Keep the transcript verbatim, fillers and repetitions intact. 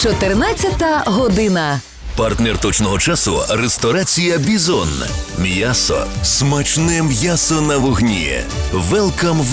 чотирнадцята година. Партнер точного часу – ресторація «Бізон». М'ясо. Смачне м'ясо на вогні. Велкам